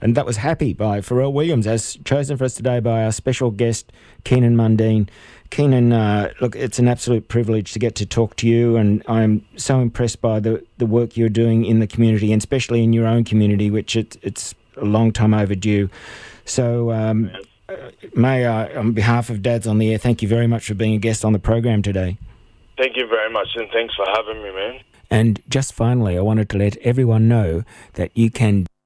And that was Happy by Pharrell Williams, as chosen for us today by our special guest, Keenan Mundine. Keenan, look, it's an absolute privilege to get to talk to you, and I'm so impressed by the work you're doing in the community, and especially in your own community, which it's a long time overdue. So may I, on behalf of Dads on the Air, thank you very much for being a guest on the program today. Thank you very much, and thanks for having me, man. And just finally, I wanted to let everyone know that you can